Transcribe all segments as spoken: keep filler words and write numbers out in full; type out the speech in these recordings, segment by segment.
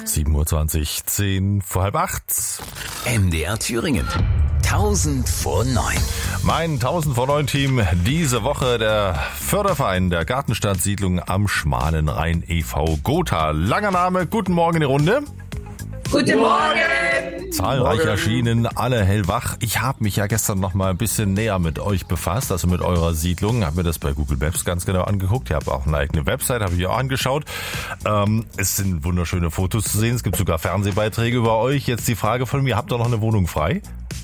sieben Uhr zwanzig, zehn vor halb acht. M D R Thüringen. tausend vor neun. Mein tausend vor neun Team diese Woche der Förderverein der Gartenstadtsiedlung am Schmalen Rhein e V Gotha. Langer Name, guten Morgen in die Runde. Guten Morgen! Zahlreich Morgen. erschienen, alle hellwach. Ich habe mich ja gestern noch mal ein bisschen näher mit euch befasst, also mit eurer Siedlung. Habe mir das bei Google Maps ganz genau angeguckt. Ihr habt auch eine eigene Website, habe ich auch angeschaut. Ähm, es sind wunderschöne Fotos zu sehen. Es gibt sogar Fernsehbeiträge über euch. Jetzt die Frage von mir, habt ihr noch eine Wohnung frei?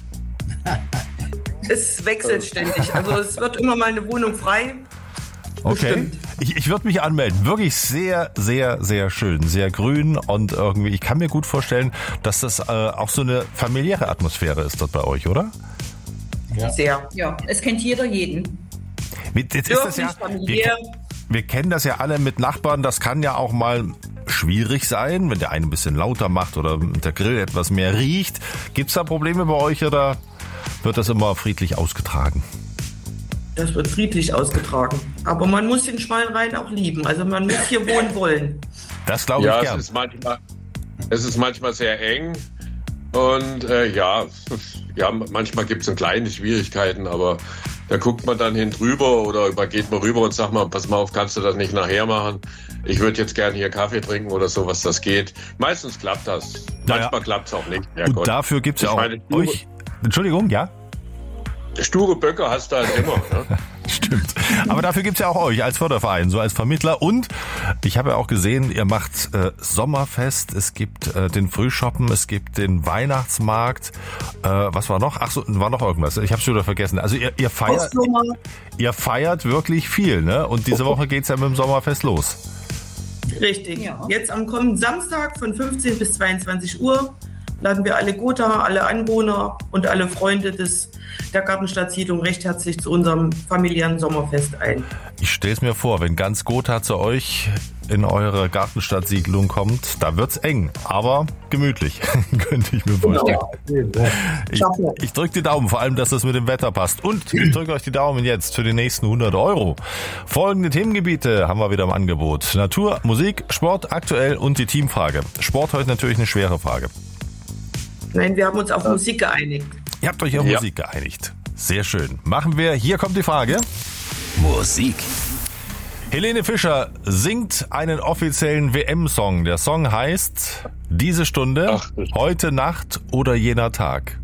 Es wechselt ständig. Also es wird immer mal eine Wohnung frei. Okay. Bestimmt. Ich, ich würde mich anmelden. Wirklich sehr, sehr, sehr schön. Sehr grün und irgendwie, ich kann mir gut vorstellen, dass das äh, auch so eine familiäre Atmosphäre ist dort bei euch, oder? Ja. Sehr. Ja, es kennt jeder jeden. Jetzt ist das ja, Wirklich familiär. wir, wir kennen das ja alle mit Nachbarn. Das kann ja auch mal schwierig sein, wenn der eine ein bisschen lauter macht oder der Grill etwas mehr riecht. Gibt's da Probleme bei euch oder wird das immer friedlich ausgetragen? Das wird friedlich ausgetragen. Aber man muss den Schmalrhein auch lieben. Also man muss hier wohnen wollen. Das glaube Ja, ich es gern. ist manchmal, es ist manchmal sehr eng und äh, ja, ja, manchmal gibt es so kleine Schwierigkeiten, aber da guckt man dann hin drüber oder geht man rüber und sagt mal, pass mal auf, kannst du das nicht nachher machen? Ich würde jetzt gerne hier Kaffee trinken oder so, was das geht. Meistens klappt das. Naja. Manchmal klappt es auch nicht. Ja, Und Gott. dafür gibt's ja Ich auch meine, sture- euch. Entschuldigung, ja? Sture Böcke hast du halt immer. Ne? Stimmt. Aber dafür gibt's ja auch euch als Förderverein, so als Vermittler. Und ich habe ja auch gesehen, ihr macht äh, Sommerfest, es gibt äh, den Frühshoppen, es gibt den Weihnachtsmarkt. Äh, was war noch? Ach so, war noch irgendwas. Ich habe schon wieder vergessen. Also ihr, ihr, feiert, Hausnummer. ihr feiert wirklich viel, ne? Und diese Woche geht's ja mit dem Sommerfest los. Richtig. Ja. Jetzt am kommenden Samstag von fünfzehn bis zweiundzwanzig Uhr laden wir alle Gotha, alle Anwohner und alle Freunde des, der Gartenstadtsiedlung recht herzlich zu unserem familiären Sommerfest ein. Ich stell's mir vor, wenn ganz Gotha zu euch in eure Gartenstadtsiedlung kommt, da wird's eng, aber gemütlich, könnte ich mir vorstellen. Ich, Schaffen wir. ich drücke die Daumen, vor allem, dass das mit dem Wetter passt. Und ich drücke euch die Daumen jetzt für die nächsten hundert Euro. Folgende Themengebiete haben wir wieder im Angebot. Natur, Musik, Sport, aktuell und die Teamfrage. Sport heute natürlich eine schwere Frage. Nein, wir haben uns auf Musik geeinigt. Ihr habt euch auf Ja. Musik geeinigt. Sehr schön. Machen wir, hier kommt die Frage. Musik. Helene Fischer singt einen offiziellen W M-Song. Der Song heißt Diese Stunde, Ach, das- heute Nacht oder jener Tag.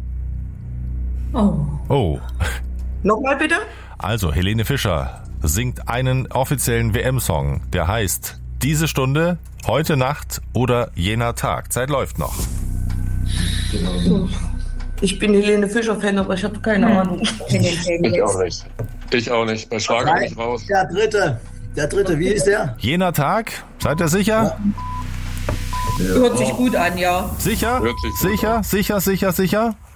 Oh. Oh, Nochmal bitte? also Helene Fischer singt einen offiziellen W M-Song. Der heißt Diese Stunde, heute Nacht oder jener Tag. Zeit läuft noch. Ich bin Helene Fischer-Fan, aber ich habe keine Ahnung. Ich auch nicht. Ich auch nicht. Bei Schlager bin ich raus. Der dritte. Der dritte, wie ist der? Jener Tag, seid ihr sicher? Hört sich gut an, ja. Sicher? Hört sich gut Sicher, sicher, sicher, sicher?